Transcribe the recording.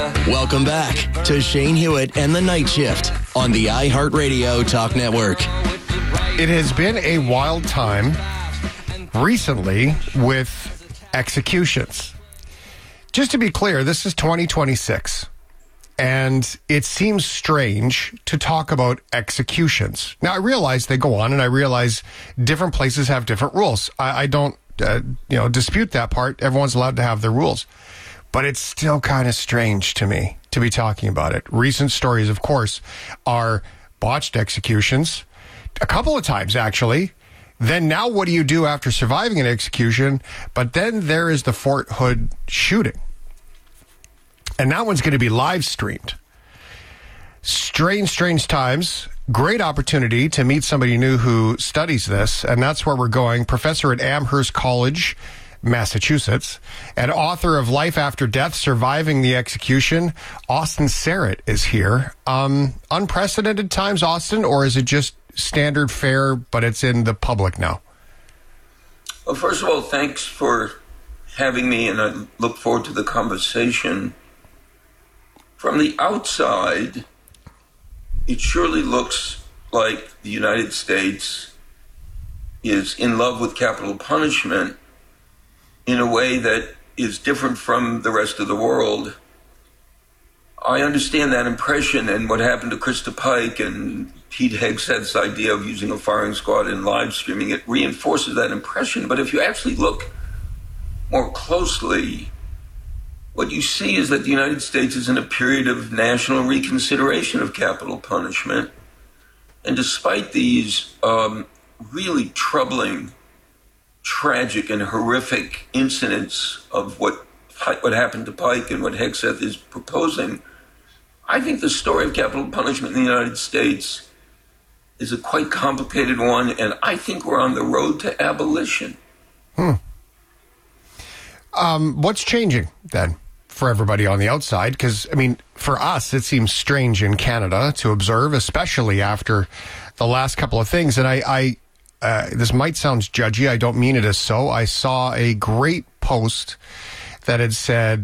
Welcome back to Shane Hewitt and the Night Shift on the iHeartRadio Talk Network. It has been a wild time recently with executions. Just to be clear, this is 2026, and it seems strange to talk about executions. Now, I realize they go on, and I realize different places have different rules. I don't dispute that part. Everyone's allowed to have their rules. But it's still kind of strange to me to be talking about it. Recent stories, of course, are botched executions. A couple of times, actually. Then now what do you do after surviving an execution? But then there is the Fort Hood shooting. And that one's going to be live streamed. Strange times. Great opportunity to meet somebody new who studies this. And that's where we're going. Professor at Amherst College, Massachusetts, and author of Life After Death, Surviving the Execution, Austin Serrett is here. Unprecedented times, Austin, or is it just standard fare, but it's in the public now? Well, first of all, thanks for having me, and I look forward to the conversation. From the outside, it surely looks like the United States is in love with capital punishment in a way that is different from the rest of the world. I understand that impression and what happened to Krista Pike and Pete Hegseth's idea of using a firing squad and live streaming. It reinforces that impression. But if you actually look more closely, what you see is that the United States is in a period of national reconsideration of capital punishment. And despite these really troubling, tragic and horrific incidents of what happened to Pike and what Hegseth is proposing, I think the story of capital punishment in the United States is a quite complicated one, and I think we're on the road to abolition. What's changing then for everybody on the outside? Because, I mean, for us, it seems strange in Canada to observe, especially after the last couple of things. And I this might sound judgy. I don't mean it as so. I saw a great post that had said,